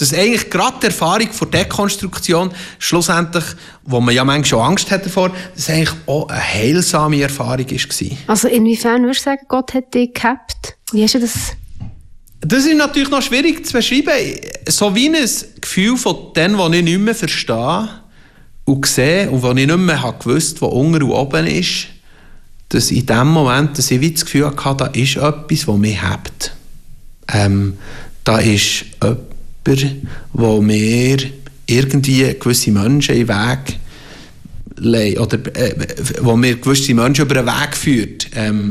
Dass eigentlich gerade die Erfahrung von Dekonstruktion schlussendlich, wo man ja manchmal schon Angst hat davor, dass eigentlich auch eine heilsame Erfahrung war. Also inwiefern würdest du sagen, Gott hat dich gehabt? Wie hast du das? Das ist natürlich noch schwierig zu beschreiben. So wie ein Gefühl von dem, was ich nicht mehr verstehe und sehe und was ich nicht mehr gewusst habe, was unten und oben ist, dass in dem Moment, dass ich wie das Gefühl hatte, da ist etwas, das mich hebt. Da ist jemand, der mir irgendwie gewisse Menschen in den Weg legt, oder wo mir gewisse Menschen über den Weg führt.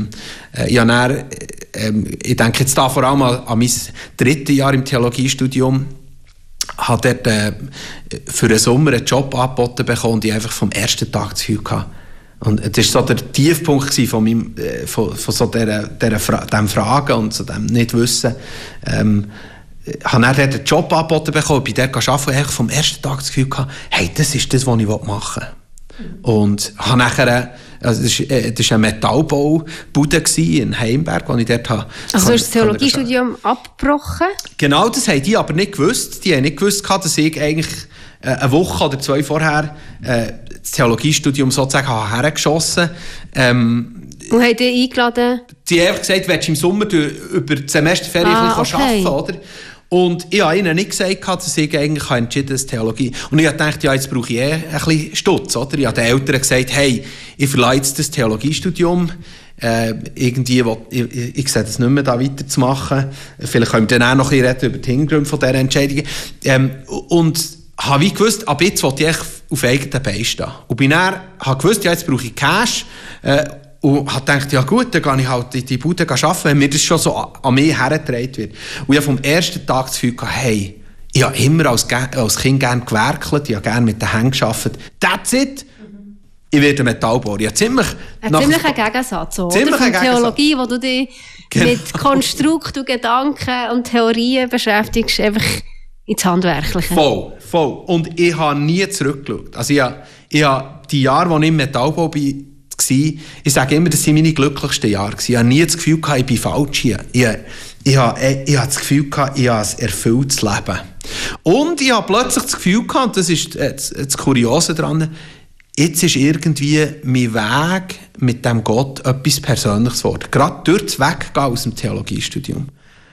Ich denke jetzt da vor allem an mein 3. Jahr im Theologiestudium. Ich habe dort für einen Sommer einen Job angeboten bekommen und ich einfach vom ersten Tag das Gefühl hatte. Und das war so der Tiefpunkt von so diesem Fragen und so dem Nicht-Wissen. Ich habe dann dort einen Job angeboten bekommen, bin dort arbeiten und vom ersten Tag das Gefühl hatte, hey, das ist das, was ich machen will. Und habe nachher, also das war eine Metallbaubude in Heimberg, wo ich dort habe. Also du hast das Theologiestudium abgebrochen? Genau, das haben die aber nicht gewusst. Die haben nicht gewusst, dass ich eigentlich eine Woche oder 2 vorher das Theologiestudium sozusagen hergeschossen habe. Und haben die eingeladen? Die haben gesagt, willst du im Sommer über die Semesterferien arbeiten, oder? Und ich habe ihnen nicht gesagt, dass ich eigentlich entschieden habe, Theologie. Und ich dachte, ja, jetzt brauche ich ein bisschen Stutz, oder? Ich habe den Eltern gesagt, hey, ich verlasse jetzt das Theologiestudium. Ich sehe das nicht mehr, da weiterzumachen. Vielleicht können wir dann auch noch ein bisschen reden über die Hintergründe von dieser Entscheidung. Und habe ich gewusst, ab jetzt will ich auf eigenen Beinen stehen. Und bin dann, habe gewusst, ja, jetzt brauche ich Cash. Und habe gedacht, ja gut, dann gehe ich halt in die Bude arbeiten, wenn mir das schon so an mich hergetragen wird. Und ich habe vom ersten Tag das Gefühl gehabt, hey, ich habe immer als Kind gerne gewerkelt, ich habe gerne mit den Händen gearbeitet. That's it! Ich werde Metallbauer. Ja, ziemlich ein Gegensatz. Ziemlich von Theologie, wo du dich mit Konstrukt und Gedanken und Theorien beschäftigst, einfach ins Handwerkliche. Voll. Und ich habe nie zurückgeschaut. Also ich habe die Jahre, wo ich im Metallbau war, ich sage immer, das waren meine glücklichsten Jahre. Ich habe nie das Gefühl gehabt, ich bin falsch hier. Ich habe das Gefühl gehabt, ich habe ein erfülltes Leben. Und ich habe plötzlich das Gefühl gehabt, und das ist das Kuriose daran, jetzt ist irgendwie mein Weg mit dem Gott etwas Persönliches geworden. Gerade durch das Weggehen aus dem Theologiestudium.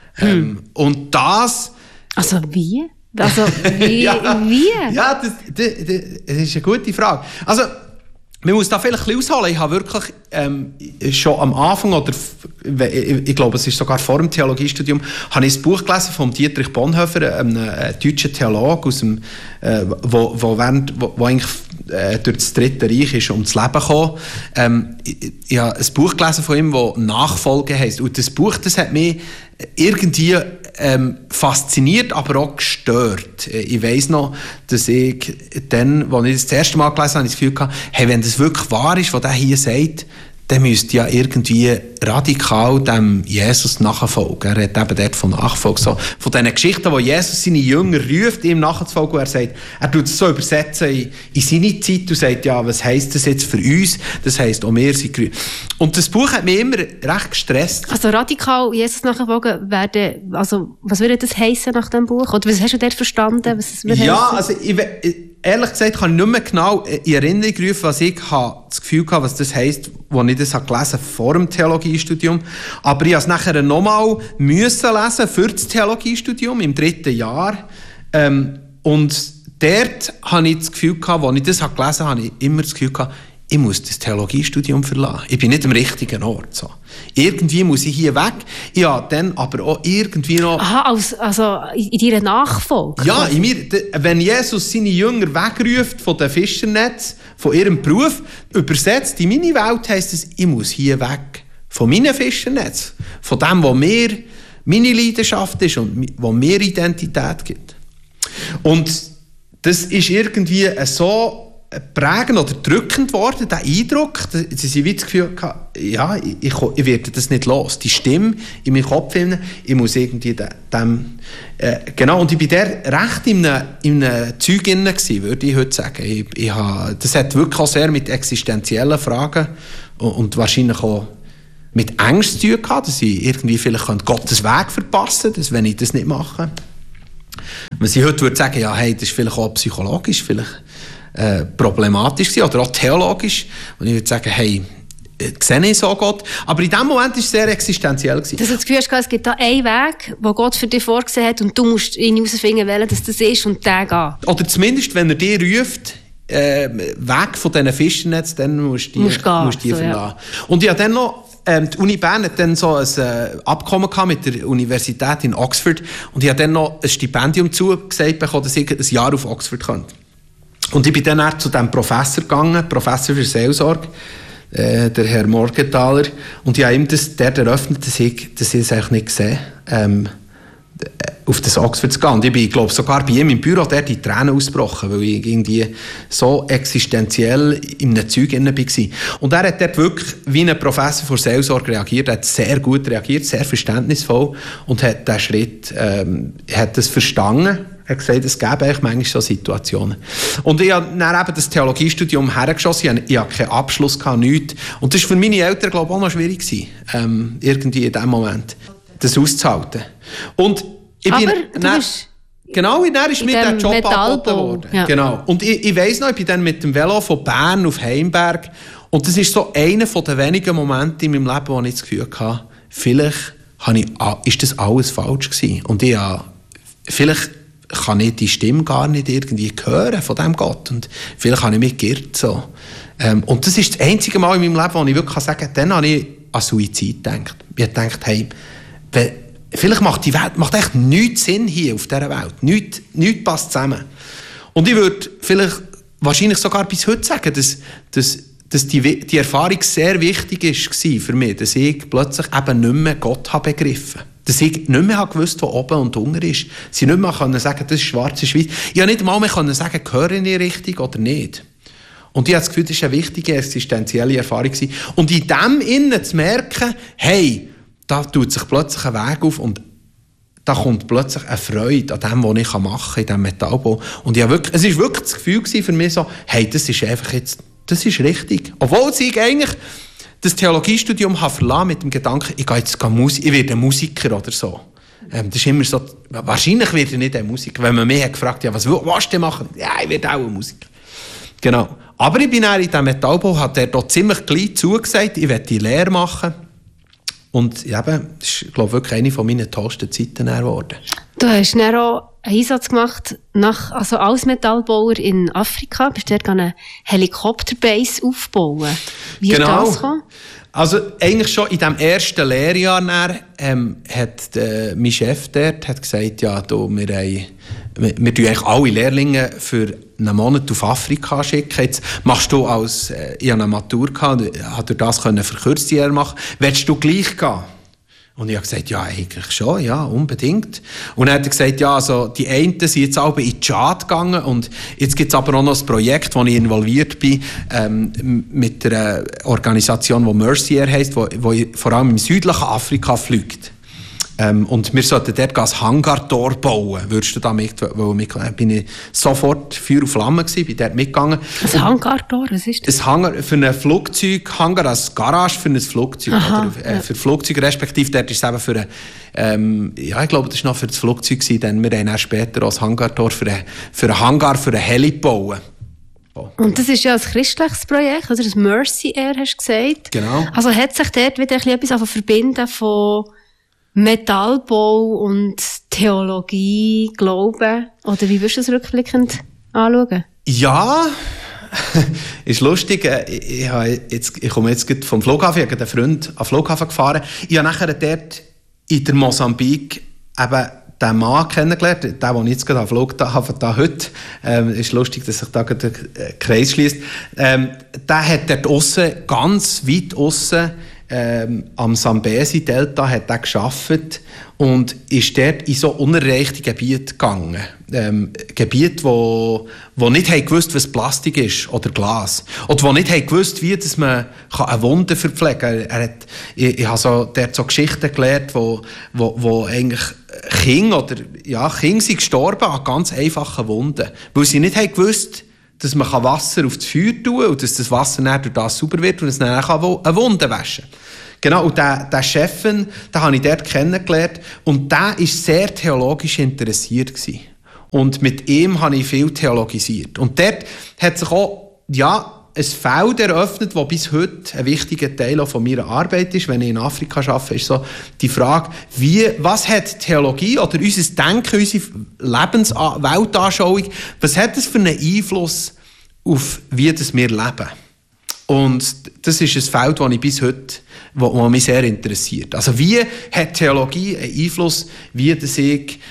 Und das... Also wie? Wie? Ja, das ist eine gute Frage. Also, man muss da vielleicht ein bisschen ausholen. Ich habe wirklich schon am Anfang, oder ich glaube, es ist sogar vor dem Theologiestudium, habe ich ein Buch gelesen von Dietrich Bonhoeffer, einem deutschen Theologen, aus dem, wo eigentlich durch das Dritte Reich ist ums Leben gekommen. Ich habe ein Buch gelesen von ihm, das Nachfolge heisst. Und das Buch, das hat mich irgendwie fasziniert, aber auch gestört. Ich weiss noch, dass ich dann, als ich das erste Mal gelesen habe, das Gefühl hatte, hey, wenn das wirklich wahr ist, was der hier sagt, dann müsste ja irgendwie radikal dem Jesus nachfolgen. Er hat eben dort von Nachfolge. So, von diesen Geschichten, wo Jesus seine Jünger ruft, ihm nachzufolgen, wo er sagt, er tut es so übersetzen in seine Zeit und sagt, ja, was heisst das jetzt für uns? Das heisst, auch wir sind gerufen. Und das Buch hat mich immer recht gestresst. Also radikal Jesus nachfolgen werden, also was würde das heissen nach dem Buch? Oder was hast du dort verstanden? Also ehrlich gesagt kann ich nicht mehr genau in Erinnerung rufen, was ich das Gefühl hatte, was das heisst, als ich das gelesen habe vor dem Theologiestudium. Aber ich musste es nachher nochmal lesen für das Theologiestudium im 3. Jahr. Und dort hatte ich das Gefühl, als ich das gelesen habe, habe ich immer das Gefühl gehabt, ich muss das Theologiestudium verlassen. Ich bin nicht am richtigen Ort. So. Irgendwie muss ich hier weg. Ja, dann aber auch irgendwie noch... Aha, also in deiner Nachfolge? Ja, in mir, wenn Jesus seine Jünger wegruft von den Fischernetz, von ihrem Beruf, übersetzt in meine Welt, heisst es, ich muss hier weg. Von meinem Fischernetz. Von dem, was mir meine Leidenschaft ist und was mir Identität gibt. Und das ist irgendwie so prägend oder drückend geworden, der Eindruck, dass ich das Gefühl hatte, ja, ich werde das nicht los. Die Stimme in meinem Kopf, ich muss irgendwie dem genau, und ich war da recht in einem Zeug drin gewesen, würde ich heute sagen. Das hat wirklich auch sehr mit existenziellen Fragen und wahrscheinlich auch mit Angst zu tun gehabt, dass ich irgendwie vielleicht Gottes Weg verpassen könnte, wenn ich das nicht mache. Wenn sie heute würde sagen, ja, hey, das ist vielleicht auch psychologisch vielleicht problematisch gewesen, oder auch theologisch. Und ich würde sagen, hey, sehe ich so Gott. Aber in dem Moment war es sehr existenziell gewesen. Dass du das Gefühl hast, es gibt da einen Weg, den Gott für dich vorgesehen hat und du musst ihn herausfinden, welcher das ist und den gehen. Oder zumindest, wenn er dich ruft, weg von diesen Fischernetz, dann musst du die verlassen. Ja. Und ich habe dann noch, die Uni Bern hat dann so ein Abkommen gehabt mit der Universität in Oxford und ich habe dann noch ein Stipendium zugesagt bekommen, dass ich ein Jahr auf Oxford könnte. Und ich bin dann zu diesem Professor gegangen, Professor für Seelsorge, der Herr Morgenthaler, und ich habe ihm der eröffnet, dass ich es eigentlich nicht gesehen auf das Oxford zu gehen. Und ich bin, glaube sogar bei ihm im Büro der die Tränen ausgebrochen, weil ich irgendwie so existenziell in einem Zeug drin war. Und er hat dort wirklich wie ein Professor für Seelsorge reagiert. Er hat sehr gut reagiert, sehr verständnisvoll und hat diesen Schritt hat das verstanden. Er hat gesagt, es gäbe eigentlich manchmal so Situationen. Und ich habe dann eben das Theologiestudium hergeschossen. Ich hatte keinen Abschluss, nichts. Und das war für meine Eltern, glaube ich, auch noch schwierig gewesen, irgendwie in diesem Moment das auszuhalten. Und ich bin genau, dann ist mir der Job angeboten worden. Ja. Genau. Und ich weiss noch, ich bin dann mit dem Velo von Bern auf Heimberg. Und das ist so einer der wenigen Momente in meinem Leben, wo ich das Gefühl hatte, vielleicht ist das alles falsch gewesen. Und vielleicht kann ich die Stimme gar nicht irgendwie hören von diesem Gott. Und vielleicht habe ich mich geirrt. So. Und das ist das einzige Mal in meinem Leben, wo ich wirklich sagen kann, dann habe ich an Suizid gedacht. Ich habe gedacht, hey, vielleicht macht die Welt echt nichts Sinn hier auf dieser Welt. Nichts passt zusammen. Und ich würde vielleicht wahrscheinlich sogar bis heute sagen, dass die Erfahrung sehr wichtig war für mich, dass ich plötzlich eben nicht mehr Gott habe begriffen. Dass ich nicht mehr gewusst, wo oben und unten ist. Sie nicht mehr sagen konnten, das ist schwarz, das ist weiß. Ich konnte nicht mal mehr sagen, höre ich richtig oder nicht. Und ich habe das Gefühl, das war eine wichtige existenzielle Erfahrung. Und in dem Innen zu merken, hey, da tut sich plötzlich ein Weg auf und da kommt plötzlich eine Freude an dem, was ich machen kann, in diesem Metallbau. Und es war wirklich das Gefühl für mich so, hey, das ist einfach jetzt, das ist richtig. Obwohl ich eigentlich das Theologiestudium verlassen mit dem Gedanken, ich werde Musiker oder so. Das ist immer so, wahrscheinlich werde ich nicht ein Musiker. Wenn man mich hat gefragt, ja, was willst du machen? Ja, ich werde auch ein Musiker. Genau. Aber ich bin dann in diesem Metallbau, hat er dort ziemlich gleich zugesagt, ich werde die Lehre machen. Und eben, das ist, glaube ich, wirklich eine meiner tollsten Zeiten geworden. Du hast dann auch einen Einsatz gemacht, als Metallbauer in Afrika. Bist du dort eine Helikopterbase aufbauen? Wie ist das gekommen? Also eigentlich schon in diesem ersten Lehrjahr hat mein Chef dort gesagt, ja, wir schicken eigentlich alle Lehrlinge für einen Monat auf Afrika schicken. Jetzt machst du ich hatte eine Matur gehabt, hat er das verkürzt machen. Willst du gleich gehen? Und ich habe gesagt, ja, eigentlich schon, ja, unbedingt. Und dann hat er gesagt, ja, also die einen sind jetzt alle in Tschad gegangen und jetzt gibt es aber auch noch ein Projekt, wo ich involviert bin, mit einer Organisation, die Mercy Air heisst, wo vor allem im südlichen Afrika fliegt. Und wir sollten dort ein Hangartor bauen. Würdest du da mitgehen? Bin ich sofort Feuer und Flamme gewesen, bin dort mitgegangen. Ein Hangartor, was ist das? Ein Hangar für ein Flugzeug, Hangar als Garage für ein Flugzeug. Aha, oder, für Flugzeuge, respektive dort ist es eben für ich glaube, das war noch für das Flugzeug gewesen, denn wir haben dann später auch ein Hangartor für einen Hangar für einen Heli bauen. Und das ist ja ein christliches Projekt, oder? Das Mercy Air, hast du gesagt. Genau. Also hat sich dort wieder etwas verbinden von Metallbau und Theologie, Glauben? Oder wie würdest du das rückblickend anschauen? Ja, ist lustig. Ich komme jetzt vom Flughafen, ich habe einen Freund an den Flughafen gefahren. Ich habe nachher dort in der Mosambik eben den Mann kennengelernt, den ich jetzt gerade am Flughafen da heute, ist lustig, dass sich da der Kreis schließt. Der hat dort aussen, ganz weit aussen, am Sambesi-Delta hat er gearbeitet und ist dort in so unerreichte Gebiete gegangen. Gebiete, wo nicht gewusst, was Plastik ist oder Glas. Oder wo nicht gewusst, wie dass man eine Wunde verpflegen kann. Ich habe dort so Geschichten gelernt, wo eigentlich Kinder sind gestorben an ganz einfachen Wunden. Weil sie nicht gewusst, dass man Wasser auf das Feuer tun kann und dass das Wasser dann durch das sauber wird und es dann eine Wunde waschen kann. Genau, und der Chef, den habe ich dort kennengelernt. Und der war sehr theologisch interessiert gewesen. Und mit ihm habe ich viel theologisiert. Und dort hat sich auch, ein Feld eröffnet, das bis heute ein wichtiger Teil auch von meiner Arbeit ist, wenn ich in Afrika arbeite, ist so die Frage, was hat Theologie oder unser Denken, unsere Weltanschauung, was hat das für einen Einfluss auf wie das wir leben? Und das ist ein Feld, das ich bis heute, wo mich sehr interessiert. Also wie hat Theologie einen Einfluss, wie das ich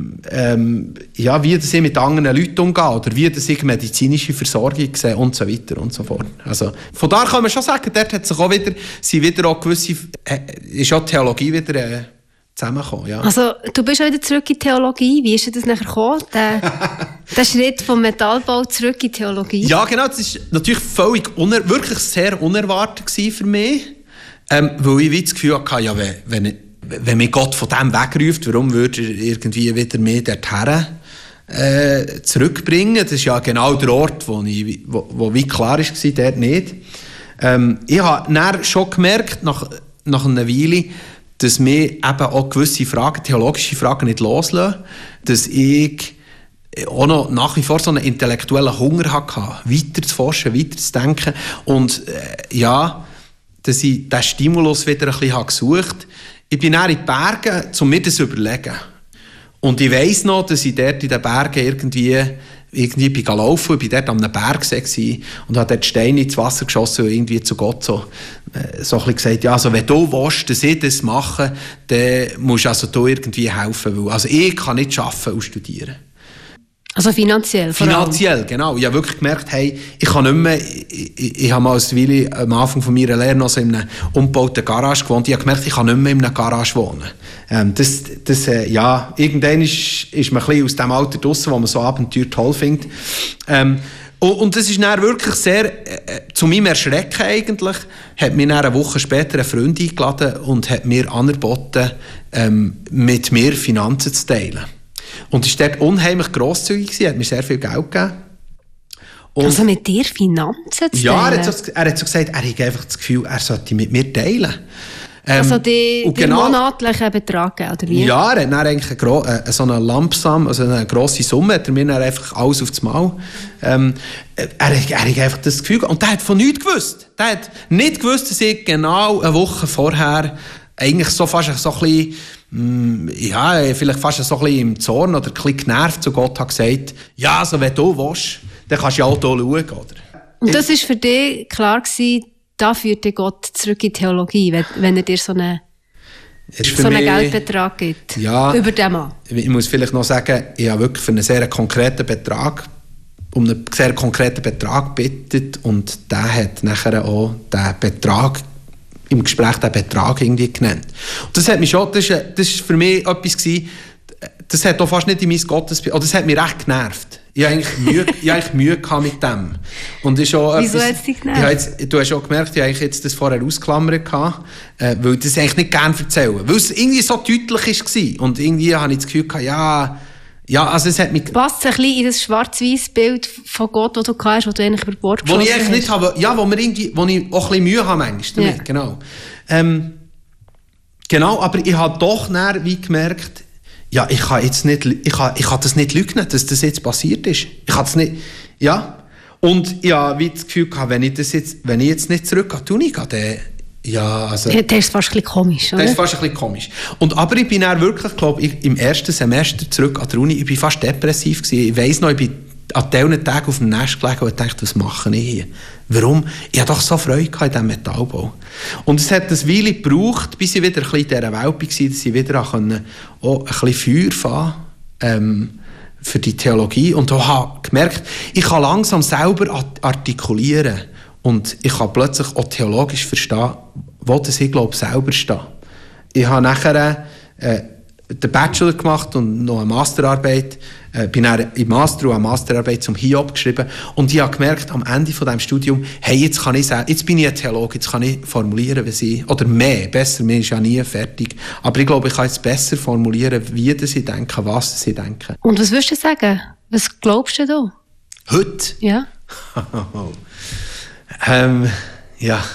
mit anderen Leuten umgehe oder wie das ich medizinische Versorgung sehe und so weiter und so fort. Also von da kann man schon sagen, dort hat sich auch wieder auch gewisse, ist auch Theologie wieder zusammengekommen. Ja. Also du bist auch wieder zurück in die Theologie. Wie ist das nachher gekommen? Der Schritt vom Metallbau zurück in die Theologie? Ja, genau. Das war natürlich wirklich sehr unerwartet für mich, weil ich das Gefühl hatte, ja, wenn mich Gott von dem wegruft, warum würde er irgendwie wieder mehr dorthin zurückbringen? Das ist ja genau der Ort, wo wie klar war, dort nicht. Ich habe dann schon gemerkt, nach einer Weile, dass mir eben auch gewisse Fragen, theologische Fragen nicht loslassen, dass ich auch noch nach wie vor so einen intellektuellen Hunger hatte, weiter zu forschen, weiter zu denken und dass ich diesen Stimulus wieder ein bisschen gesucht habe. Ich bin dann in die Berge, um mir das zu überlegen. Und ich weiss noch, dass ich dort in den Bergen irgendwie bin gelaufen, ich war dort am Bergsee und habe dort Steine ins Wasser geschossen und irgendwie zu Gott so ein bisschen gesagt, ja, also wenn du willst, dass ich das mache, dann musst du also du irgendwie helfen. Weil, also ich kann nicht arbeiten und studieren. Also finanziell? Finanziell, genau. Ich habe wirklich gemerkt, hey, ich kann nicht mehr, ich habe mal als Willi am Anfang von meiner Lehre noch so in einer umgebauten Garage gewohnt. Ich habe gemerkt, ich kann nicht mehr in einer Garage wohnen. Irgendwann ist man ein bisschen aus dem Alter draussen, wo man so Abenteuer toll findet. Und das ist dann wirklich sehr, zu meinem Erschrecken eigentlich, hat mir dann eine Woche später eine Freundin eingeladen und hat mir angeboten, mit mir Finanzen zu teilen. Und ist dort unheimlich grosszügig gewesen, hat mir sehr viel Geld gegeben. Und also mit dir Finanzen zu teilen? Ja, er hat so gesagt, er hat einfach das Gefühl, er sollte mit mir teilen. Also den monatlichen Betrag, oder wie? Ja, er hat dann eigentlich so eine Lumpsum, also eine grosse Summe, hat er mir dann einfach alles aufs Maul. Er hat einfach das Gefühl, und der hat von nichts gewusst. Der hat nicht gewusst, dass ich genau eine Woche vorher eigentlich so fast so ein bisschen, vielleicht fast so ein bisschen im Zorn oder ein bisschen genervt zu Gott hat gesagt, ja, also wenn du willst, dann kannst du ja auch hier schauen, oder? Und das war für dich klar gewesen, da führt dir Gott zurück in die Theologie, wenn er dir so einen Geldbetrag gibt, über den Mann. Ich muss vielleicht noch sagen, ich habe wirklich für einen sehr konkreten Betrag, gebeten und der hat nachher auch den Betrag im Gespräch den Betrag irgendwie genannt. Und das hat mich schon, das ist für mich etwas gewesen, das hat auch fast nicht in mein Gottesbild, oder das hat mich recht genervt. Ich habe eigentlich Mühe gehabt mit dem. Und ist auch wieso hat es dich genervt? Du hast auch gemerkt, ich habe jetzt das vorher ausklammert gehabt, weil ich das eigentlich nicht gerne erzählen. Weil es irgendwie so deutlich war. Und irgendwie habe ich das Gefühl gehabt, also es hat mich... Passt ein bisschen in das schwarz-weiss Bild von Gott, das du hast, das du eigentlich über Bord geschossen hast? Wo ich eigentlich nicht habe, wo ich auch ein bisschen Mühe habe manchmal damit, genau. Genau, aber ich habe doch näher wie gemerkt, ja, ich kann das nicht leugnen, dass das jetzt passiert ist. Ich kann das nicht, ja. Und ja, wie das Gefühl gehabt, wenn ich jetzt nicht zurück an die Uni gehe, dann, ja, also... Das ist fast ein bisschen komisch, oder? Das ist fast ein bisschen komisch. Aber ich bin dann wirklich, glaube ich, im ersten Semester zurück an der Uni, ich bin fast depressiv gewesen. Ich weiss noch, ich bin an diesen Tagen auf dem Nest gelegen und dachte, was mache ich hier? Warum? Ich hatte doch so Freude in diesem Metallbau. Und es hat eine Weile gebraucht, bis ich wieder ein bisschen in dieser Welt war, dass ich wieder auch ein bisschen Feuer fahren für die Theologie. Und auch habe gemerkt, ich kann langsam selber artikulieren. Und ich kann plötzlich auch theologisch verstehen, wo das ich glaube, selber stehe. Ich habe nachher den Bachelor gemacht und noch eine Masterarbeit. Bin dann im Master und eine Masterarbeit zum Hiob geschrieben. Und ich habe gemerkt, am Ende von diesem Studium, hey, jetzt bin ich ein Theologe, jetzt kann ich formulieren, besser, mir ist ja nie fertig. Aber ich glaube, ich kann jetzt besser formulieren, wie ich denke, was ich denke. Und was würdest du sagen? Was glaubst du? Heute? Ja. Ja.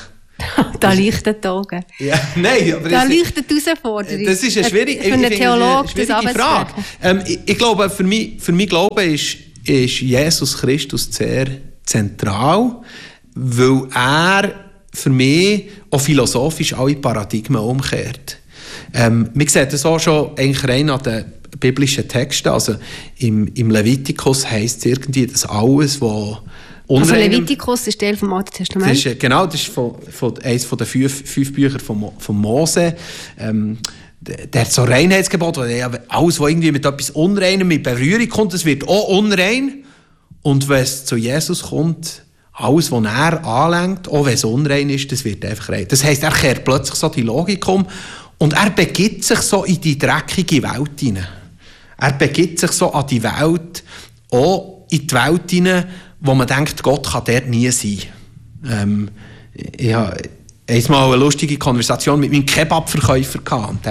Da leuchten die Augen. Ja, nein, aber da leuchtet die Herausforderung. Das ist eine schwierige Frage. Ich glaube, für mich Glaube ist Jesus Christus sehr zentral, weil er für mich auch philosophisch alle Paradigmen umkehrt. Man sieht das auch schon eigentlich rein an den biblischen Texten. Also im Levitikus heisst es irgendwie, dass alles, was also Levitikus ist Teil vom Alten Testament? Das ist, genau, das ist eines von den fünf Büchern von Mose. Der hat so Reinheitsgebot, alles, was irgendwie mit etwas Unreinem mit Berührung kommt, das wird auch unrein. Und wenn es zu Jesus kommt, alles, was er anlenkt, auch wenn es unrein ist, das wird einfach rein. Das heisst, er kehrt plötzlich so die Logik um und er begibt sich so in die dreckige Welt hinein. Er begibt sich so an die Welt, auch in die Welt hinein, wo man denkt, Gott kann dort nie sein. Ich hatte einmal eine lustige Konversation mit meinem Kebabverkäufer gehabt.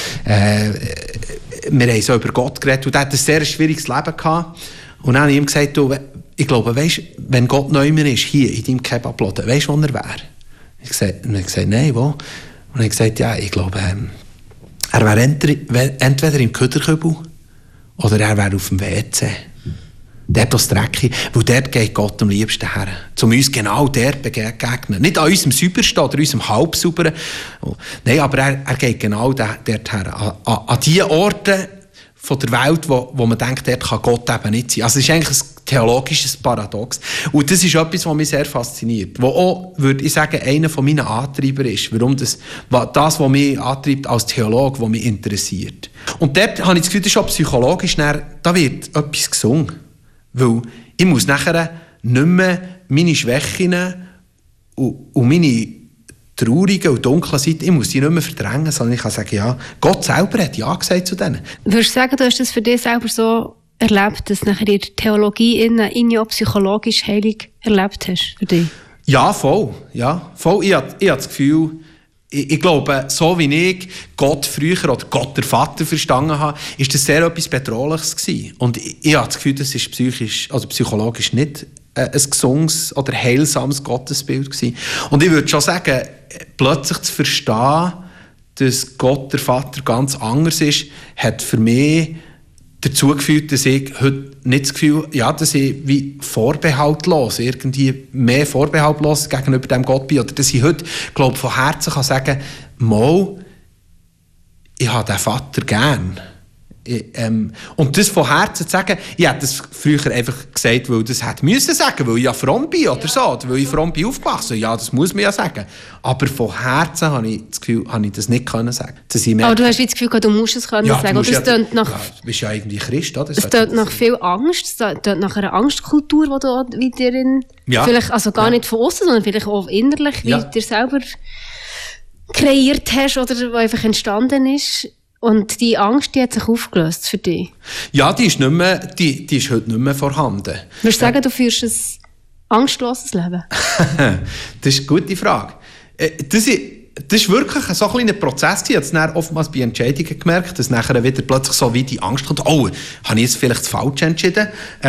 Wir haben so über Gott geredet und er hat ein sehr schwieriges Leben gehabt. Und dann habe ich ihm gesagt, du, ich glaube, weißt, wenn Gott neu mehr ist, hier in deinem Kebabladen, weißt du, wo er wäre? Und er hat gesagt, nein, wo? Und er hat gesagt, ja, ich glaube, er wäre entweder im Köderkübel oder er wäre auf dem WC. Dort das Dreckige, weil dort geht Gott am liebsten her. Um uns genau dort begegnen. Nicht an unserem Saubersten oder unserem Halbsauberen. Nein, aber er geht genau dort her. An die Orte von der Welt, wo man denkt, dort kann Gott eben nicht sein. Also es ist eigentlich ein theologisches Paradox. Und das ist etwas, was mich sehr fasziniert. Wo auch, würde ich sagen, einer von meinen Antreiber ist. Warum das, was mich antreibt als Theologe, was mich interessiert. Und dort habe ich das Gefühl, das ist auch psychologisch, da wird etwas gesungen. Weil ich muss nachher nicht mehr meine Schwächen und meine traurigen und dunklen Seiten, ich muss die nicht mehr verdrängen, sondern ich kann sagen, ja, Gott selber hat ja gesagt zu denen. Würdest du sagen, du hast das für dich selber so erlebt, dass nachher in der Theologie in auch psychologisch heilig erlebt hast für dich? Ja, voll. Ja, voll. Ich habe das Gefühl, ich glaube, so wie ich Gott früher oder Gott der Vater verstanden habe, ist das sehr etwas Bedrohliches gewesen. Und ich habe das Gefühl, das ist psychologisch nicht ein gesundes oder heilsames Gottesbild gewesen. Und ich würde schon sagen, plötzlich zu verstehen, dass Gott der Vater ganz anders ist, hat für mich dazu geführt, dass ich heute nicht das Gefühl, ja, dass ich wie vorbehaltlos, irgendwie mehr vorbehaltlos gegenüber dem Gott bin, oder dass ich heute, glaube von Herzen kann sagen, mal, ich habe den Vater gern. Und das von Herzen zu sagen, ich hätte das früher einfach gesagt, weil das hätte müssen sagen, weil ich ja fromm bin oder so, oder weil ich fromm bin aufgewachsen. Ja, das muss man ja sagen. Aber von Herzen habe ich das Gefühl, habe ich das nicht können sagen. Aber du hast das Gefühl, du musst es können sagen. Oder du bist ja irgendwie Christ, oder? Es tönt nach viel Angst, es tönt nach einer Angstkultur, die du wie dir vielleicht, also gar nicht von außen, sondern vielleicht auch innerlich, wie dir selber kreiert hast oder die einfach entstanden ist. Und die Angst, die hat sich aufgelöst für dich? Ja, die ist heute nicht mehr vorhanden. Würdest du sagen, du führst ein angstloses Leben? Das ist eine gute Frage. Das ist wirklich so ein kleiner Prozess. Ich habe es dann oftmals bei Entscheidungen gemerkt, dass nachher wieder plötzlich so wie die Angst kommt, oh, habe ich jetzt vielleicht falsch entschieden?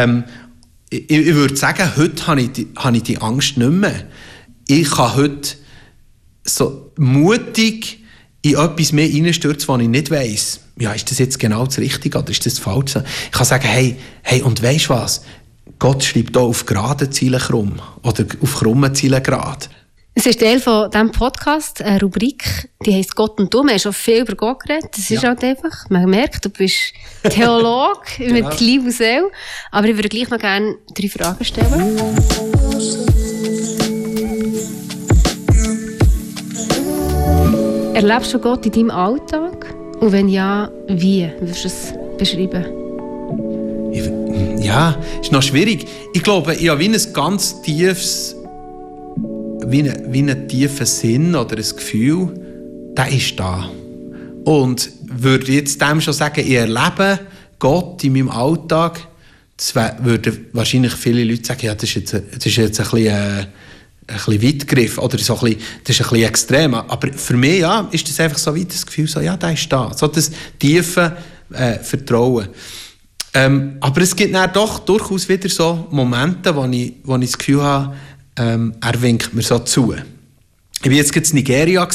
Ich würde sagen, heute habe ich die Angst nicht mehr. Ich kann heute so mutig in etwas mehr reinstürzen, was ich nicht weiss. Ja, ist das jetzt genau das Richtige oder ist das falsch? Ich kann sagen, hey, und weisst was? Gott schreibt auch auf geraden Zielen krumm oder auf krummen Zielen gerade. Es ist Teil von diesem Podcast, eine Rubrik, die heisst Gott und du. Wir haben schon viel über Gott geredet. Das ist halt einfach, man merkt, du bist Theologe mit Liebe und Seele. Aber ich würde gleich noch gerne 3 Fragen stellen. Erlebst du Gott in deinem Alltag? Und wenn ja, wie würdest du es beschreiben? Ja, ist noch schwierig. Ich glaube, ich habe wie ein ganz tiefes, wie einen tiefen Sinn oder ein Gefühl, der ist da. Und würde jetzt dem schon sagen, ich erlebe Gott in meinem Alltag, das würden wahrscheinlich viele Leute sagen, ja, das ist jetzt ein bisschen weit gegriffen, oder so das ist ein bisschen extrem. Aber für mich, ja, ist das einfach so weit das Gefühl, so, ja, der ist da. So das tiefe Vertrauen. Aber es gibt dann doch durchaus wieder so Momente, wo ich das Gefühl habe, er winkt mir so zu. Ich war jetzt in Nigeria,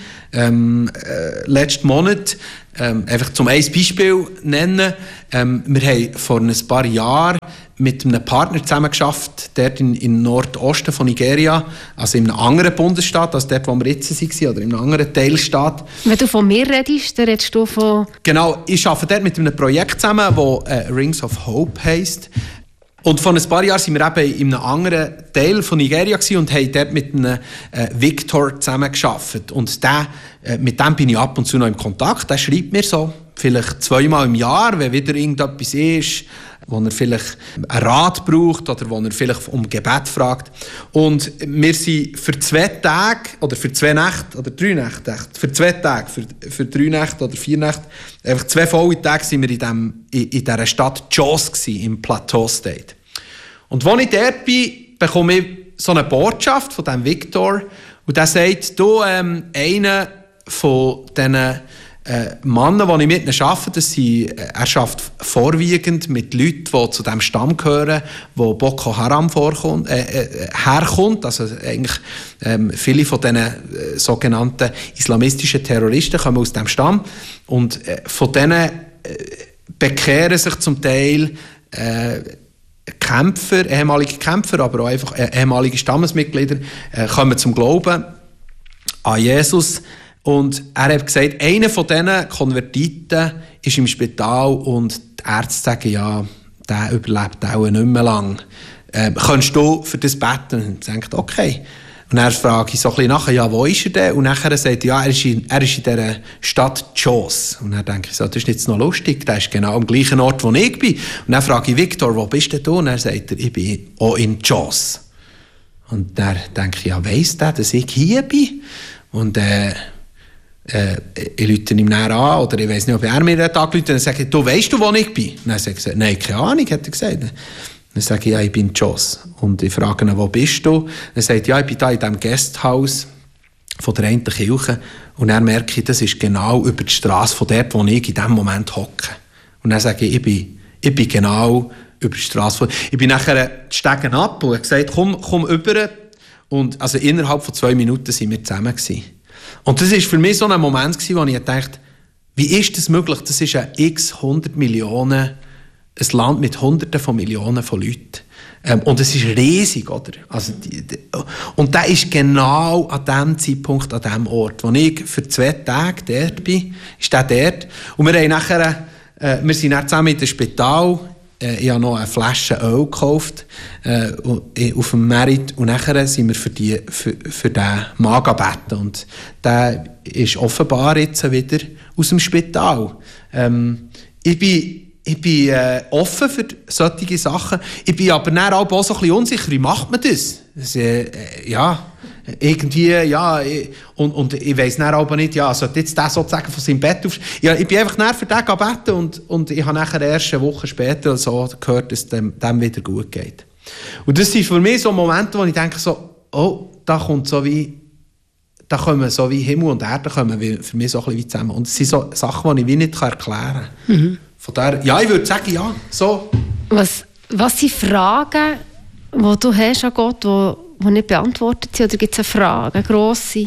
letzten Monat. Einfach zum ein Beispiel nennen. Wir haben vor ein paar Jahren mit einem Partner zusammengearbeitet, dort im Nordosten von Nigeria, also in einem anderen Bundesstaat, als dort, wo wir jetzt waren, oder in einem anderen Teilstaat. Wenn du von mir redest, dann redest du von... Genau, ich arbeite dort mit einem Projekt zusammen, das Rings of Hope heisst. Und vor ein paar Jahren waren wir eben in einem anderen Teil von Nigeria und haben dort mit einem Victor zusammengearbeitet. Und mit dem bin ich ab und zu noch im Kontakt. Der schreibt mir so, vielleicht 2-mal im Jahr, wenn wieder irgendetwas ist, wo er vielleicht einen Rat braucht oder wo er vielleicht um Gebet fragt. Und wir sind für 2 Tage oder für 2 Nächte oder 3 Nächte, für 2 Tage, für 3 Nächte oder 4 Nächte, einfach 2 volle Tage sind wir in dieser Stadt Jos gewesen, im Plateau State. Und als ich dort bin, bekomme ich so eine Botschaft von diesem Victor und der sagt, du, einer von diesen Männern, die ich mit ihnen arbeite, er arbeitet vorwiegend mit Leuten, die zu dem Stamm gehören, wo Boko Haram herkommt. Also eigentlich viele von diesen sogenannten islamistischen Terroristen kommen aus dem Stamm. Und von denen bekehren sich zum Teil Kämpfer, ehemalige Kämpfer, aber auch einfach ehemalige Stammesmitglieder, kommen zum Glauben an Jesus. Und er hat gesagt, einer von diesen Konvertiten ist im Spital und die Ärzte sagen, ja, der überlebt auch nicht mehr lang. Kannst du für das beten? Und er sagt, okay. Und dann frage ich so ein bisschen nachher, ja, wo ist er denn? Und nachher sagt er, ja, er ist in dieser Stadt Jos. Und dann denke ich so, das ist jetzt noch lustig, der ist genau am gleichen Ort, wo ich bin. Und dann frage ich Victor, wo bist denn du? Und er sagt, ich bin auch in Jos. Und dann denke ich, ja, weiss der, dass ich hier bin? Und ich rufe ihn näher an, oder ich weiss nicht, ob er mir einen Tag ruft, und dann sage ich, du weisst du, wo ich bin? Und dann sagt er, nein, keine Ahnung, hat er gesagt. Dann sage ich, ja, ich bin in Jos. Und ich frage ihn, wo bist du? Dann sagt er, ja, ich bin da in diesem Gasthaus von der einen Kirche. Und dann merke ich, das ist genau über die Strasse von dort, wo ich in diesem Moment hocke. Und dann sage ich, ich bin genau über die Strasse. Ich bin nachher die Stegen ab und habe gesagt, komm rüber. Und also innerhalb von 2 Minuten waren wir zusammen gewesen. Und das war für mich so ein Moment, wo ich dachte, wie ist das möglich? Das ist ein x 100 Millionen, ein Land mit Hunderten von Millionen von Leuten. Und es ist riesig, oder? Also und der ist genau an dem Zeitpunkt, an dem Ort. Wo ich für 2 Tage dort bin, ist der dort. Und wir sind dann zusammen in das Spital. Ich habe noch eine Flasche Öl gekauft auf dem Merit und nachher sind wir für den Mann gebeten. Und der ist offenbar jetzt wieder aus dem Spital. Ich bin offen für solche Sachen. Ich bin aber dann auch so ein bisschen unsicher, wie macht man das? Und ich weiss dann aber nicht, ja, sollte jetzt der sozusagen von seinem Bett aufstehen? Ja, ich bin einfach dann für den gebeten und ich habe nachher erst eine Woche später so gehört, dass dem wieder gut geht. Und das sind für mich so Momente, wo ich denke so, oh, da kommen so wie Himmel und Erde kommen für mich so ein bisschen wie zusammen. Und es sind so Sachen, die ich wie nicht erklären kann. Mhm. Von daher, ja, ich würde sagen, ja, so. Was sind Fragen, die du hast an Gott, die nicht beantwortet sind? Oder gibt es eine Frage, eine grosse?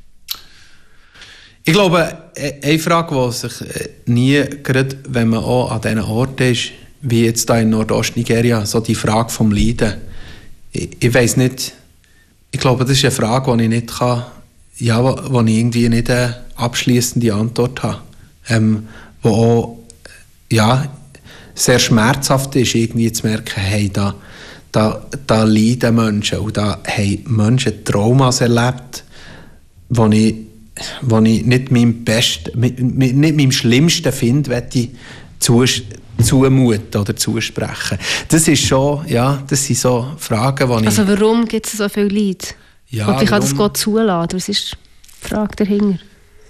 Ich glaube, eine Frage, die sich nie, gerade wenn man auch an diesen Orten ist, wie jetzt hier in Nordost-Nigeria, so die Frage vom Leiden. Ich weiss nicht, ich glaube, das ist eine Frage, die ich nicht kann, ja, wo ich irgendwie nicht eine abschliessende Antwort habe. Wo auch, ja, sehr schmerzhaft ist, irgendwie zu merken, hey, da leiden Menschen und da haben Menschen Traumas erlebt, wo ich nicht meinem schlimmsten Find zumuten oder zusprechen. Das ist schon, ja, das sind so Fragen, die Also warum gibt es so viel Leid? Ja, und wie kann das Gott zulassen? Was ist die Frage dahinter?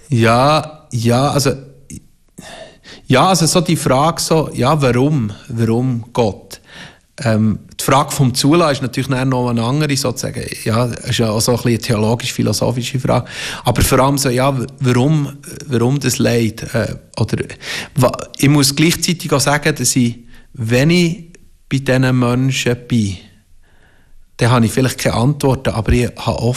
Also so die Frage so, ja, warum Gott? Die Frage vom Zulassen ist natürlich noch eine andere, sozusagen. Ja, ist ja auch so ein bisschen eine theologisch-philosophische Frage. Aber vor allem so, ja, warum das Leid? Oder, ich muss gleichzeitig auch sagen, dass wenn ich bei diesen Menschen bin, dann habe ich vielleicht keine Antworten, aber ich habe oft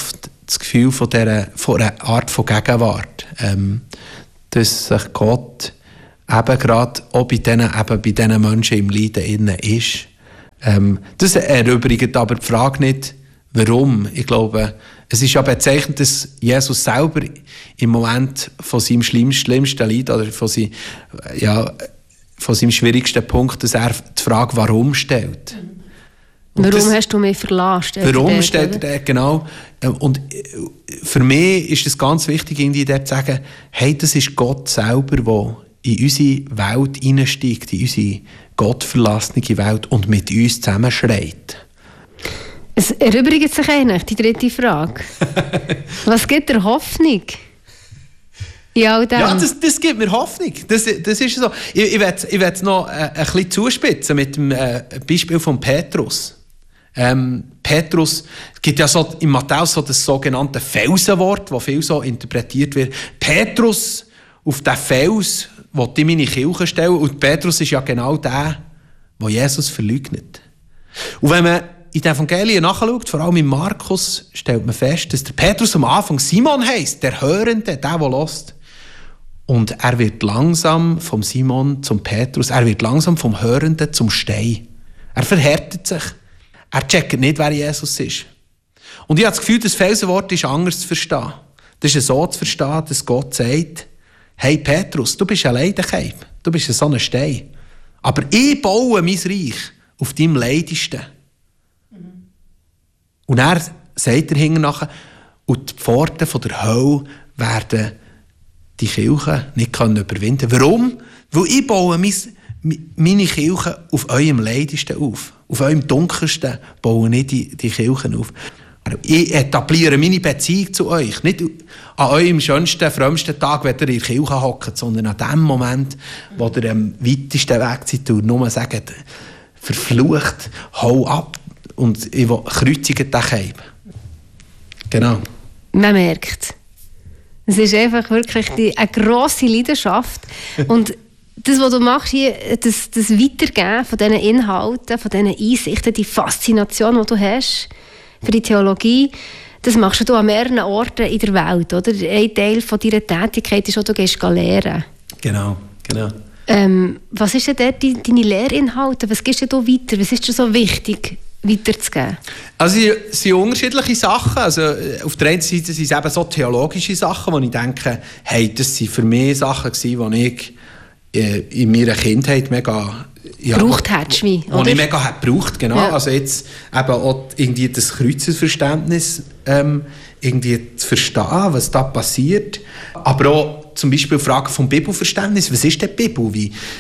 das Gefühl von einer Art von Gegenwart. Dass sich Gott eben gerade auch bei diesen Menschen im Leiden innen ist. Das erübrigt aber die Frage nicht, warum. Ich glaube, es ist ja bezeichnend, dass Jesus selber im Moment von seinem schlimmsten Leid oder von seinem schwierigsten Punkt, dass er die Frage «Warum?» stellt. Und warum hast du mich verlassen? Warum stellt er genau? Und für mich ist es ganz wichtig, irgendwie dort zu sagen, hey, das ist Gott selber, der in unsere Welt hineinsteigt, in unsere gottverlassene Welt und mit uns zusammenschreit. Es erübrigt sich eigentlich die dritte Frage. Was gibt dir Hoffnung? Ja, das gibt mir Hoffnung. Das ist so. Ich will es noch ein bisschen zuspitzen mit dem Beispiel von Petrus. Petrus, es gibt ja so in Matthäus so das sogenannte Felsenwort, das viel so interpretiert wird. Petrus, auf den Fels will ich meine Kirche stellen. Und Petrus ist ja genau der Jesus verleugnet. Und wenn man in den Evangelien nachschaut, vor allem in Markus, stellt man fest, dass der Petrus am Anfang Simon heisst, der Hörende, der hört. Und er wird langsam vom Simon zum Petrus, er wird langsam vom Hörenden zum Stein. Er verhärtet sich. Er checkt nicht, wer Jesus ist. Und ich habe das Gefühl, das Felsenwort ist anders zu verstehen. Das ist so zu verstehen, dass Gott sagt, hey Petrus, du bist allein daheim. Du bist so ein Stein. Aber ich baue mein Reich auf deinem Leidesten. Und er sagt hinten nachher, und die Pforten von der Hölle werden die Kirche nicht überwinden können. Warum? Weil ich baue meine Kirche auf eurem Leidesten auf. Auf eurem Dunkelsten baue ich die Kirchen auf. Ich etabliere meine Beziehung zu euch. Nicht an eurem schönsten, frömmsten Tag, wenn ihr in der Kirche hockt, sondern an dem Moment, wo ihr am weitesten Weg seid und nur sagt, verflucht, hau ab und ich will kreuzigen den Keib. Genau. Man merkt, es ist einfach wirklich eine grosse Leidenschaft. Und das, was du machst hier, das Weitergeben von diesen Inhalten, von diesen Einsichten, die Faszination, die du hast für die Theologie, das machst du an mehreren Orten in der Welt, oder? Ein Teil von deiner Tätigkeit ist auch, du gehst lehren. Genau. Was ist denn dort deine Lehrinhalte? Was gibst du weiter? Was ist dir so wichtig, weiterzugeben? Also es sind unterschiedliche Sachen. Also, auf der einen Seite sind es eben so theologische Sachen, wo ich denke, hey, das waren für mich Sachen gewesen, die ich in meiner Kindheit mega gebraucht hättest, oder? Die ich mega gebraucht, genau. Ja. Also jetzt eben auch irgendwie das Kreuzesverständnis irgendwie zu verstehen, was da passiert. Aber auch zum Beispiel die Frage vom Bibelverständnis. Was ist denn die Bibel?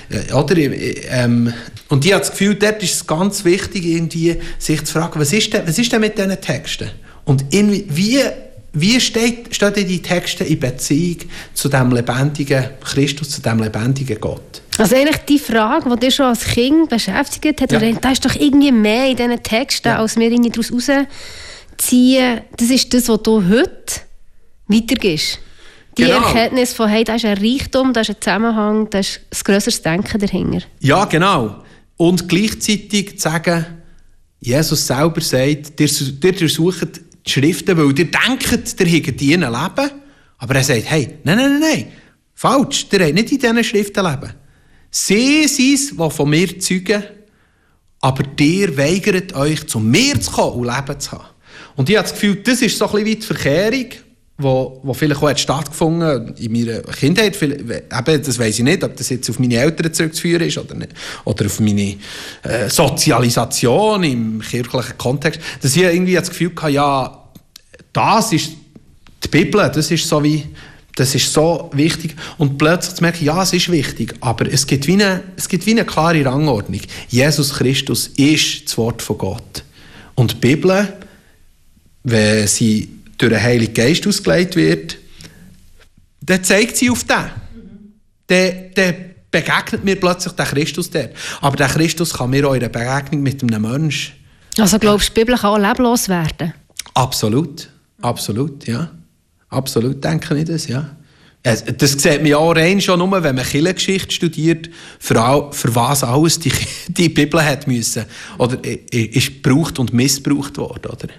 Und ich habe das Gefühl, dort ist es ganz wichtig, irgendwie, sich zu fragen, was ist denn mit diesen Texten? Und wie stehen die Texte in Beziehung zu dem lebendigen Christus, zu dem lebendigen Gott? Also eigentlich die Frage, die dich schon als Kind beschäftigt hat, da ist doch irgendwie mehr in diesen Texten, als wir daraus rausziehen. Das ist das, was du heute weitergibst. Die Erkenntnis von, hey, da ist ein Reichtum, da ist ein Zusammenhang, da ist ein grösseres Denken dahinter. Ja, genau. Und gleichzeitig zu sagen, Jesus selber sagt, ihr durchsucht die Schriften, weil ihr denkt, ihr hättet in ihnen Leben. Aber er sagt, hey, nein, falsch, ihr habt nicht in diesen Schriften Leben. Sie sind es, die von mir zeugen, aber ihr weigert euch, zu mir zu kommen und Leben zu haben. Und ich habe das Gefühl, das ist so ein bisschen wie die Verkehrung, die vielleicht auch stattgefunden in meiner Kindheit. Eben, das weiss ich nicht, ob das jetzt auf meine Eltern zurückzuführen ist oder nicht. Oder auf meine Sozialisation im kirchlichen Kontext. Dass ich irgendwie das Gefühl hatte, ja, das ist die Bibel, das ist so wichtig. Und plötzlich zu merken, ja, es ist wichtig, aber es gibt wie eine klare Rangordnung. Jesus Christus ist das Wort von Gott. Und die Bibel, wenn sie durch den Heiligen Geist ausgelegt wird, dann zeigt sie auf den. Dann begegnet mir plötzlich der Christus dort. Aber der Christus kann mir auch in der Begegnung mit einem Menschen. Also glaubst du, die Bibel kann auch leblos werden? Absolut, ja. Absolut denke ich das, ja. Das sieht man ja auch rein schon nur, wenn man Kirchengeschichte studiert, für was alles die Bibel hat müssen oder ist gebraucht und missbraucht worden, oder?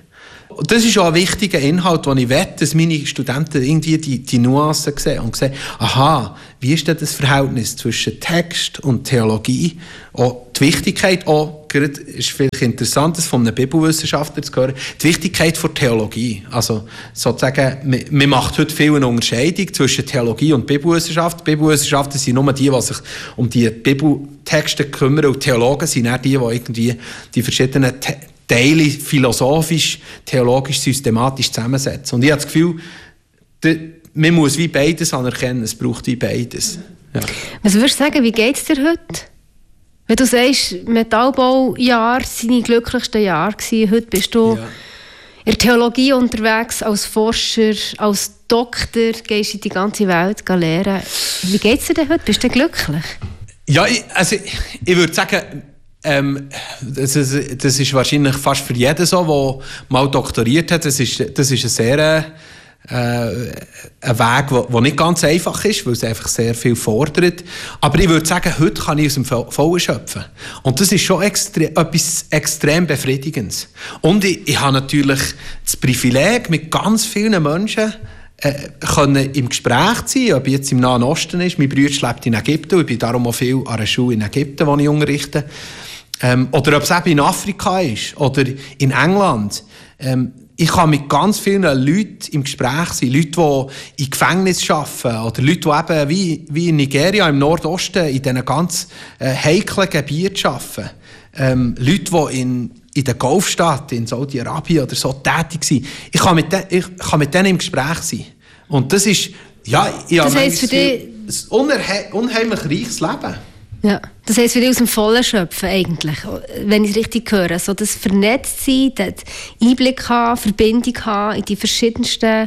Das ist auch ein wichtiger Inhalt, den ich will, dass meine Studenten irgendwie die Nuancen sehen und sehen, aha, wie ist denn das Verhältnis zwischen Text und Theologie? Auch die Wichtigkeit, auch, gerade ist vielleicht interessant, das von einem Bibelwissenschaftler zu hören, die Wichtigkeit der Theologie. Also sozusagen, man macht heute viel eine Unterscheidung zwischen Theologie und Bibelwissenschaft. Bibelwissenschaften sind nur die sich um die Bibeltexte kümmern, und Theologen sind auch die irgendwie die verschiedenen Teile philosophisch, theologisch, systematisch zusammensetzen. Und ich habe das Gefühl, man muss wie beides anerkennen, es braucht wie beides. Ja. Was würdest du sagen, wie geht es dir heute? Wenn du sagst, Metallbaujahr sind die glücklichsten Jahre gewesen, heute bist du in der Theologie unterwegs, als Forscher, als Doktor, gehst in die ganze Welt lehren. Wie geht es dir denn heute? Bist du glücklich? Ja, ich würde sagen, das ist wahrscheinlich fast für jeden so, der mal doktoriert hat. Das ist ein sehr ein Weg, der nicht ganz einfach ist, weil es einfach sehr viel fordert. Aber ich würde sagen, heute kann ich aus dem Vollen schöpfen. Und das ist schon etwas extrem Befriedigendes. Und ich habe natürlich das Privileg, mit ganz vielen Menschen können im Gespräch sein, ob jetzt im Nahen Osten ist. Mein Bruder lebt in Ägypten, und ich bin darum auch viel an einer Schule in Ägypten, wo ich unterrichte. Oder ob es eben in Afrika ist oder in England. Ich kann mit ganz vielen Leuten im Gespräch sein. Leute, die in Gefängnissen arbeiten. Oder Leute, die eben wie in Nigeria im Nordosten in diesen ganz heiklen Gebieten arbeiten. Leute, die in der Golfstadt, in Saudi-Arabien oder so tätig sind. Ich kann mit denen im Gespräch sein. Und das ist, das heisst für dich ein unheimlich reiches Leben. Ja, das heisst für dich aus dem Vollen schöpfen eigentlich, wenn ich es richtig höre. So das Vernetztsein, das Einblick haben, Verbindung haben in die verschiedensten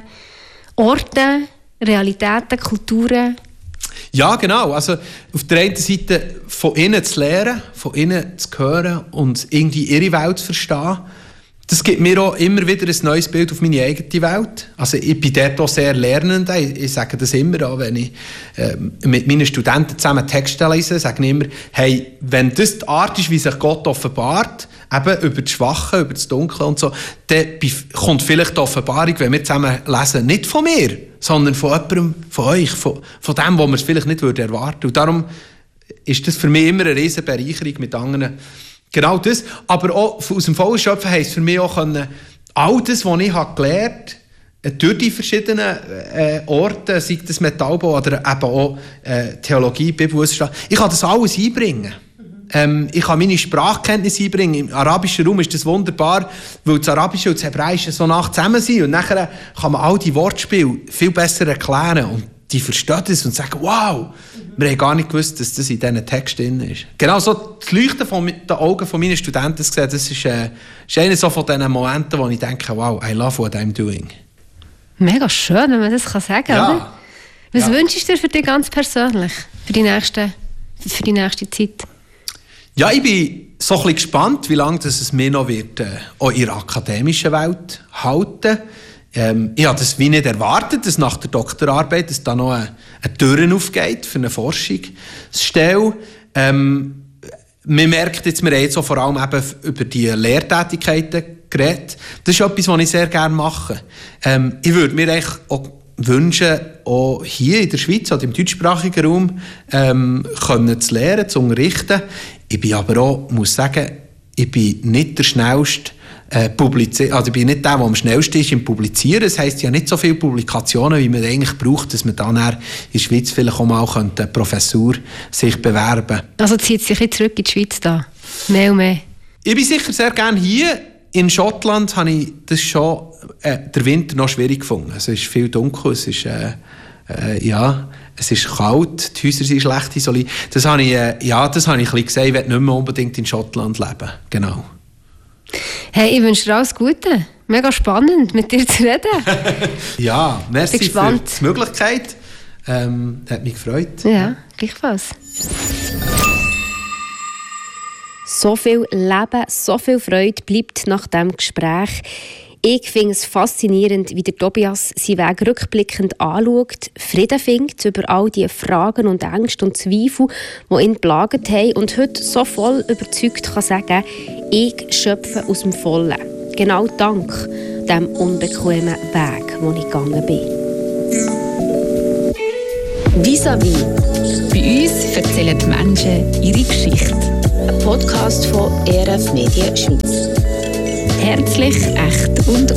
Orte, Realitäten, Kulturen. Ja, genau. Also auf der einen Seite von ihnen zu lernen, von ihnen zu hören und irgendwie ihre Welt zu verstehen. Das gibt mir auch immer wieder ein neues Bild auf meine eigene Welt. Also ich bin dort auch sehr lernend. Ich sage das immer, auch wenn ich mit meinen Studenten zusammen Texte lese, sage ich immer, hey, wenn das die Art ist, wie sich Gott offenbart, eben über das Schwache, über das Dunkle und so, dann kommt vielleicht die Offenbarung, wenn wir zusammen lesen, nicht von mir, sondern von jemandem, von euch, von dem, wo man es vielleicht nicht erwarten würde. Und darum ist das für mich immer eine riesige Bereicherung mit anderen. Genau das. Aber auch aus dem Vollen schöpfen heisst für mich auch, all das, was ich gelernt habe, durch die verschiedenen Orte, sei das Metallbau oder eben auch Theologie, Bibelwissenschaft, ich kann das alles einbringen. Ich kann meine Sprachkenntnisse einbringen. Im arabischen Raum ist das wunderbar, weil das Arabische und das Hebräische so nah zusammen sind. Und nachher kann man all die Wortspiele viel besser erklären. Und die verstehen das und sagen, wow, wir haben gar nicht gewusst, dass das in diesen Texten drin ist. Genau so das Leuchten von den Augen von meinen Studenten gesehen, das ist einer so von diesen Momenten, wo ich denke, wow, I love what I'm doing. Mega schön, wenn man das sagen kann, oder? Was wünschst du dir für dich ganz persönlich, für die nächste Zeit? Ja, ich bin so ein bisschen gespannt, wie lange es mir noch wird, auch in der akademischen Welt halten. Ich habe das wie nicht erwartet, dass nach der Doktorarbeit dass da noch eine Tür aufgeht für eine Forschungsstelle. Man merkt jetzt, wir haben jetzt auch vor allem eben über die Lehrtätigkeiten geredet. Das ist etwas, was ich sehr gerne mache. Ich würde mir eigentlich auch wünschen, auch hier in der Schweiz oder im deutschsprachigen Raum können zu lehren, zu unterrichten. Ich bin aber auch, muss sagen, ich bin nicht der schnellste also ich bin nicht der am schnellsten ist im Publizieren. Das heisst ja nicht so viele Publikationen, wie man eigentlich braucht, dass man dann in der Schweiz vielleicht auch mal eine Professur sich bewerben könnte. Also zieht sich ein zurück in die Schweiz da? Mehr und mehr? Ich bin sicher sehr gerne hier. In Schottland habe ich das schon der Winter noch schwierig gefunden. Es ist viel dunkel, es ist es ist kalt, die Häuser sind schlecht isoliert. Das habe ich ein bisschen gesagt, ich will nicht mehr unbedingt in Schottland leben. Genau. Hey, ich wünsche dir alles Gute. Mega spannend, mit dir zu reden. Ja, merci für die Möglichkeit. Hat mich gefreut. Ja, gleichfalls. So viel Leben, so viel Freude bleibt nach diesem Gespräch. Ich finde es faszinierend, wie der Tobias seinen Weg rückblickend anschaut, Frieden findet über all die Fragen und Ängste und Zweifel, die ihn plagt haben und heute so voll überzeugt kann sagen, ich schöpfe aus dem Vollen. Genau dank diesem unbequemen Weg, den ich gegangen bin. Vis-à-vis. Bei uns erzählen die Menschen ihre Geschichte. Ein Podcast von ERF Medien Schweiz. Herzlich, echt und